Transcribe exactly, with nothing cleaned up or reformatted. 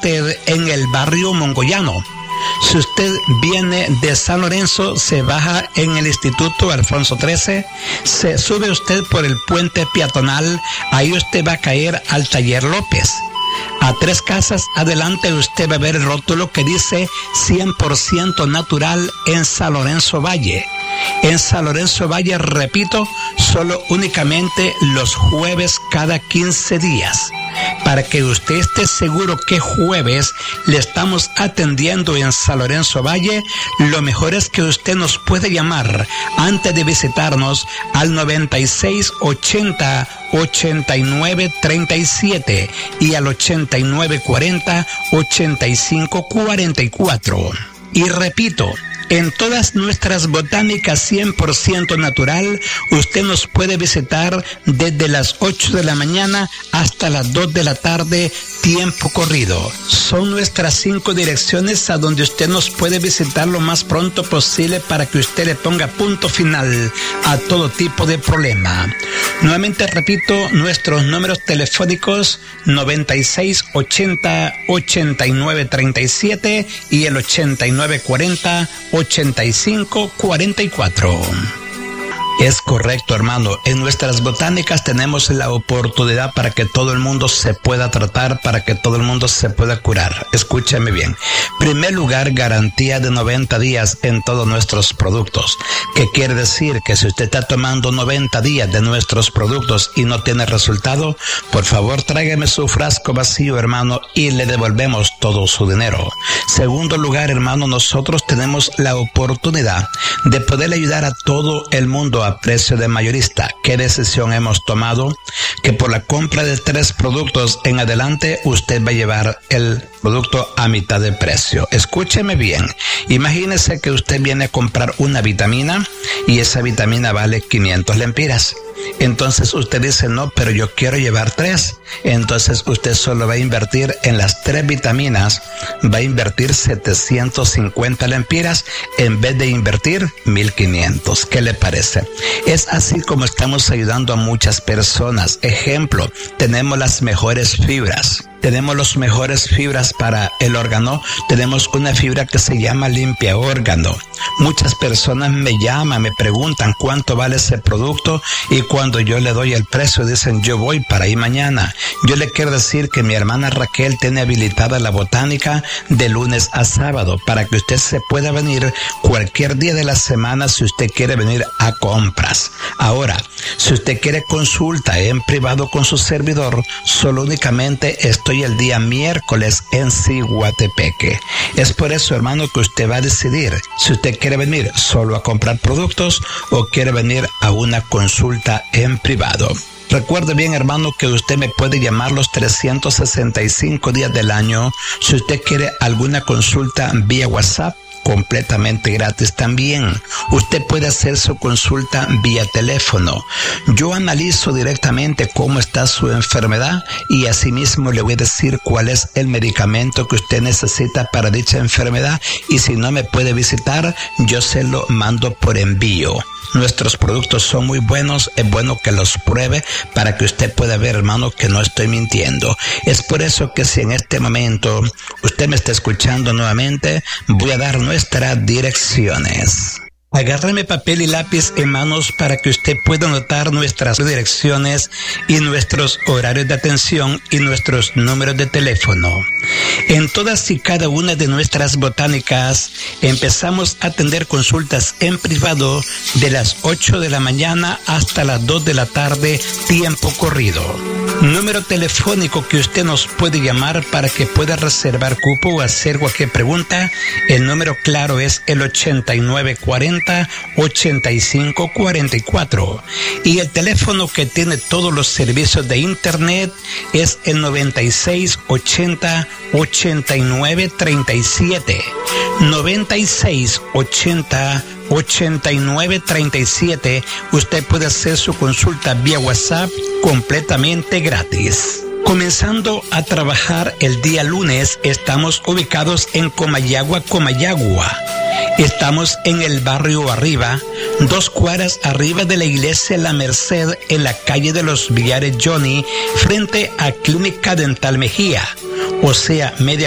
usted en el barrio Mongoyano. Si usted viene de San Lorenzo, se baja en el Instituto Alfonso trece, se sube usted por el puente peatonal, ahí usted va a caer al Taller López. A tres casas adelante usted va a ver el rótulo que dice cien por ciento natural en San Lorenzo Valle. En San Lorenzo Valle, repito, solo únicamente los jueves cada quince días. Para que usted esté seguro que jueves le estamos atendiendo en San Lorenzo Valle, lo mejor es que usted nos puede llamar antes de visitarnos al noventa y seis ochenta ochenta y nueve treinta y siete y al ochenta y nueve cuarenta ochenta y cinco cuarenta y cuatro. Y repito, en todas nuestras botánicas cien por ciento natural, usted nos puede visitar desde las ocho de la mañana hasta las dos de la tarde, tiempo corrido. Son nuestras cinco direcciones a donde usted nos puede visitar lo más pronto posible para que usted le ponga punto final a todo tipo de problema. Nuevamente repito, nuestros números telefónicos noventa y seis ochenta ochenta y nueve treinta y siete y el ochenta y nueve cuarenta ochenta y cinco cuarenta y cuatro. Es correcto, hermano. En nuestras botánicas tenemos la oportunidad para que todo el mundo se pueda tratar, para que todo el mundo se pueda curar. Escúcheme bien. Primer lugar, garantía de noventa días en todos nuestros productos. ¿Qué quiere decir? Que si usted está tomando noventa días de nuestros productos y no tiene resultado, por favor tráigame su frasco vacío, hermano, y le devolvemos todo su dinero. Segundo lugar, hermano, nosotros tenemos la oportunidad de poder ayudar a todo el mundo a precio de mayorista. ¿Qué decisión hemos tomado? Que por la compra de tres productos en adelante usted va a llevar el producto a mitad de precio. Escúcheme bien. Imagínese que usted viene a comprar una vitamina y esa vitamina vale quinientas lempiras. Entonces usted dice, no, pero yo quiero llevar tres. Entonces usted solo va a invertir en las tres vitaminas, va a invertir setecientas cincuenta lempiras en vez de invertir mil quinientos. ¿Qué le parece? Es así como estamos ayudando a muchas personas. Ejemplo, tenemos las mejores fibras. Tenemos las mejores fibras para el órgano. Tenemos una fibra que se llama limpia órgano. Muchas personas me llaman, me preguntan cuánto vale ese producto y cuando yo le doy el precio dicen yo voy para ahí mañana. Yo le quiero decir que mi hermana Raquel tiene habilitada la botánica de lunes a sábado para que usted se pueda venir cualquier día de la semana si usted quiere venir a compras. Ahora, si usted quiere consulta en privado con su servidor, solo únicamente estoy el día miércoles en Ciguatepeque. Es por eso, hermano, que usted va a decidir si usted quiere venir solo a comprar productos o quiere venir a una consulta en privado. Recuerde bien, hermano, que usted me puede llamar los trescientos sesenta y cinco días del año si usted quiere alguna consulta vía WhatsApp, completamente gratis también. Usted puede hacer su consulta vía teléfono. Yo analizo directamente cómo está su enfermedad y asimismo le voy a decir cuál es el medicamento que usted necesita para dicha enfermedad y si no me puede visitar, yo se lo mando por envío. Nuestros productos son muy buenos, es bueno que los pruebe para que usted pueda ver, hermano, que no estoy mintiendo. Es por eso que si en este momento usted me está escuchando nuevamente, voy a dar nuestras direcciones. Agárreme papel y lápiz en manos para que usted pueda anotar nuestras direcciones y nuestros horarios de atención y nuestros números de teléfono. En todas y cada una de nuestras botánicas empezamos a atender consultas en privado de las ocho de la mañana hasta las dos de la tarde, tiempo corrido. Número telefónico que usted nos puede llamar para que pueda reservar cupo o hacer cualquier pregunta. El número claro es el ochenta y nueve cuarenta ochenta y cinco cuarenta y cuatro y el teléfono que tiene todos los servicios de internet es el noventa y seis ochenta ochenta y nueve treinta y siete noventa y seis ochenta ochenta y nueve treinta y siete. Usted puede hacer su consulta vía WhatsApp completamente gratis. Comenzando a trabajar el día lunes, estamos ubicados en Comayagua, Comayagua. Estamos en el barrio Arriba, dos cuadras arriba de la iglesia La Merced, en la calle de los Villares Johnny, frente a Clínica Dental Mejía, o sea, media